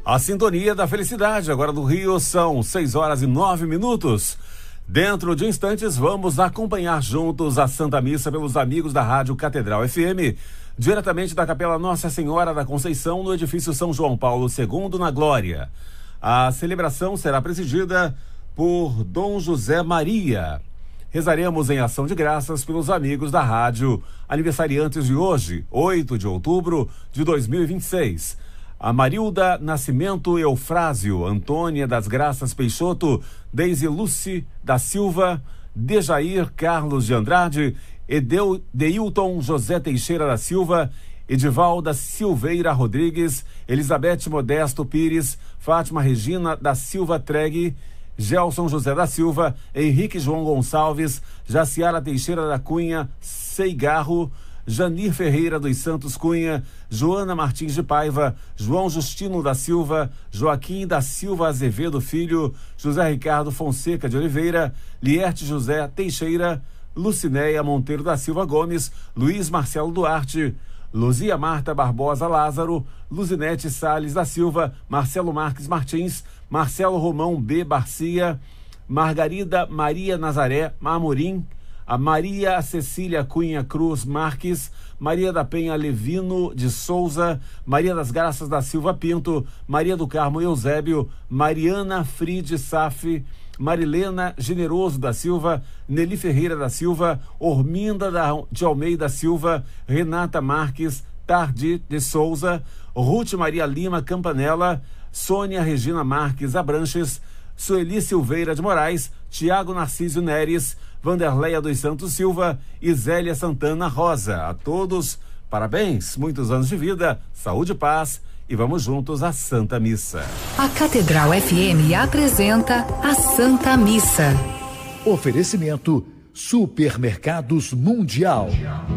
A sintonia da felicidade, agora do Rio, são 6h09. Dentro de instantes, vamos acompanhar juntos a Santa Missa pelos amigos da Rádio Catedral FM, diretamente da Capela Nossa Senhora da Conceição, no edifício São João Paulo II, na Glória. A celebração será presidida por Dom José Maria. Rezaremos em ação de graças pelos amigos da rádio, aniversariantes de hoje, 8 de outubro de 2026. A Marilda Nascimento Eufrásio, Antônia das Graças Peixoto, Deise Luci da Silva, Dejair Carlos de Andrade, Deilton José Teixeira da Silva, Edivalda Silveira Rodrigues, Elizabeth Modesto Pires, Fátima Regina da Silva Tregue, Gelson José da Silva, Henrique João Gonçalves, Jaciara Teixeira da Cunha Seigarro, Janir Ferreira dos Santos Cunha, Joana Martins de Paiva, João Justino da Silva, Joaquim da Silva Azevedo Filho, José Ricardo Fonseca de Oliveira, Lierte José Teixeira, Lucinéia Monteiro da Silva Gomes, Luiz Marcelo Duarte, Luzia Marta Barbosa Lázaro, Luzinete Salles da Silva, Marcelo Marques Martins, Marcelo Romão B. Barcia, Margarida Maria Nazaré Amorim, a Maria Cecília Cunha Cruz Marques, Maria da Penha Levino de Souza, Maria das Graças da Silva Pinto, Maria do Carmo Eusébio, Mariana Fride Saf, Marilena Generoso da Silva, Nelly Ferreira da Silva, Orminda de Almeida Silva, Renata Marques Tardi de Souza, Ruth Maria Lima Campanella, Sônia Regina Marques Abranches, Sueli Silveira de Moraes, Tiago Narcísio Neres, Vanderleia dos Santos Silva e Zélia Santana Rosa. A todos, parabéns, muitos anos de vida, saúde e paz, e vamos juntos à Santa Missa. A Catedral FM apresenta a Santa Missa. Oferecimento Supermercados Mundial.